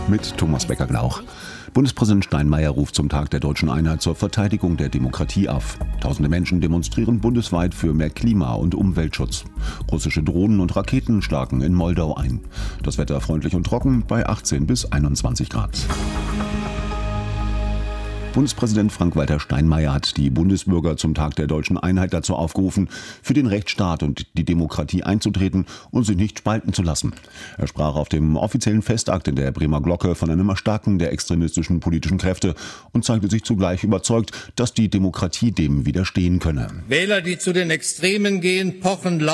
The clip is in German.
Mit Thomas Becker-Glauch. Bundespräsident Steinmeier ruft zum Tag der Deutschen Einheit zur Verteidigung der Demokratie auf. Tausende Menschen demonstrieren bundesweit für mehr Klima- und Umweltschutz. Russische Drohnen und Raketen schlagen in Moldau ein. Das Wetter freundlich und trocken bei 18 bis 21 Grad. Bundespräsident Frank-Walter Steinmeier hat die Bundesbürger zum Tag der Deutschen Einheit dazu aufgerufen, für den Rechtsstaat und die Demokratie einzutreten und sich nicht spalten zu lassen. Er sprach auf dem offiziellen Festakt in der Bremer Glocke von einem Erstarken der extremistischen politischen Kräfte und zeigte sich zugleich überzeugt, dass die Demokratie dem widerstehen könne. Wähler, die zu den Extremen gehen, pochen laut